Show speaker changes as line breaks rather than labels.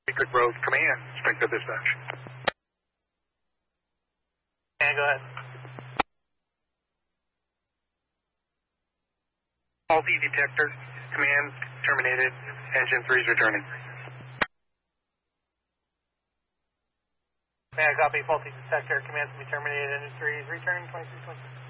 Secret Grove Command, Springfield Dispatch.
Yeah, go ahead.
Faulty detector, command terminated, engine 3 is returning.
May I copy faulty detector, command to be terminated, engine 3 is returning 2326.